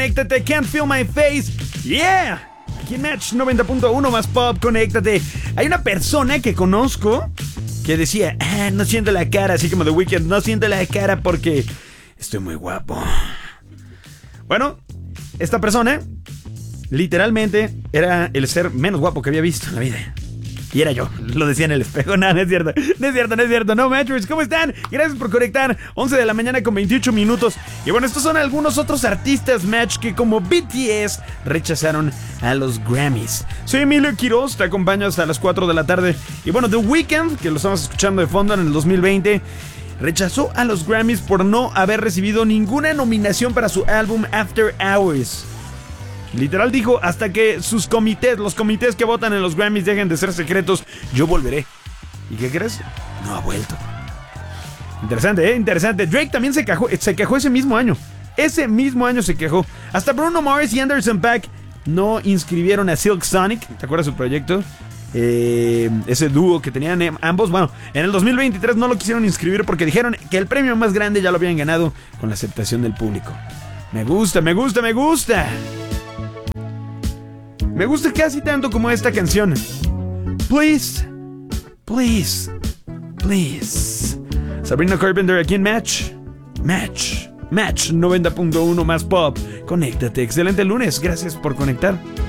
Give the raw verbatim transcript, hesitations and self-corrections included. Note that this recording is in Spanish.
Conéctate, Can't Feel My Face. Yeah. Aquí en Match noventa punto uno más pop, conéctate. Hay una persona que conozco que decía, ah, no siento la cara, así como The Weeknd, no siento la cara porque estoy muy guapo. Bueno, esta persona literalmente era el ser menos guapo que había visto en la vida. Y era yo, lo decía en el espejo. No, no es cierto, no es cierto, no es cierto. No, Matchers, ¿cómo están? Gracias por conectar. once de la mañana con veintiocho minutos. Y bueno, estos son algunos otros artistas, Match, que como B T S rechazaron a los Grammys. Soy Emilio Quiroz, te acompaño hasta las cuatro de la tarde. Y bueno, The Weeknd, que lo estamos escuchando de fondo en el dos mil veinte, rechazó a los Grammys por no haber recibido ninguna nominación para su álbum After Hours. Literal dijo, hasta que sus comités, los comités que votan en los Grammys dejen de ser secretos, yo volveré. ¿Y qué crees? No ha vuelto. Interesante, ¿eh? Interesante. Drake también se quejó, se quejó ese mismo año. Ese mismo año se quejó. Hasta Bruno Mars y Anderson .Paak no inscribieron a Silk Sonic. ¿Te acuerdas su proyecto? Eh, ese dúo que tenían ambos. Bueno, en el dos mil veintitrés no lo quisieron inscribir porque dijeron que el premio más grande ya lo habían ganado con la aceptación del público. Me gusta, me gusta, me gusta. Me gusta casi tanto como esta canción. Please, please, please. Sabrina Carpenter aquí en Match. Match, Match noventa punto uno más pop. Conéctate. Excelente lunes. Gracias por conectar.